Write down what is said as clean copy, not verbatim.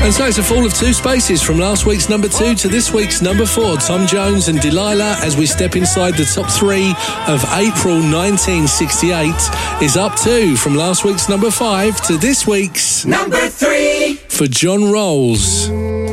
And so it's a fall of 2 spaces from last week's number 2 to this week's number 4. Tom Jones and Delilah, as we step inside the top 3 of April 1968, is up 2 from last week's number 5 to this week's number 3 for John Rolls.